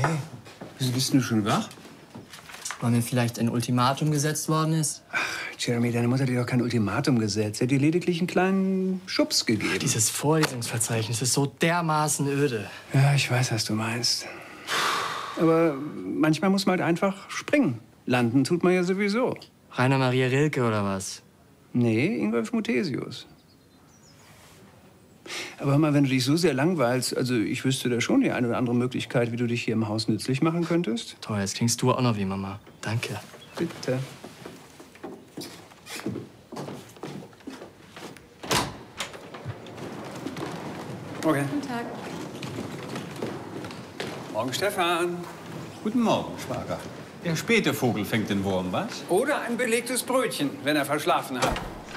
Hey, wieso bist du schon wach? Weil mir vielleicht ein Ultimatum gesetzt worden ist. Ach, Jeremy, deine Mutter hat dir doch kein Ultimatum gesetzt. Sie hat dir lediglich einen kleinen Schubs gegeben. Dieses Vorlesungsverzeichnis ist so dermaßen öde. Ja, ich weiß, was du meinst. Aber manchmal muss man halt einfach springen. Landen tut man ja sowieso. Rainer Maria Rilke oder was? Nee, Ingolf Muthesius. Aber hör mal, wenn du dich so sehr langweilst, also ich wüsste da schon die eine oder andere Möglichkeit, wie du dich hier im Haus nützlich machen könntest. Toll, jetzt klingst du auch noch wie Mama. Danke. Bitte. Okay. Guten Tag. Morgen, Stefan. Guten Morgen, Schwager. Der späte Vogel fängt den Wurm, was? Oder ein belegtes Brötchen, wenn er verschlafen hat.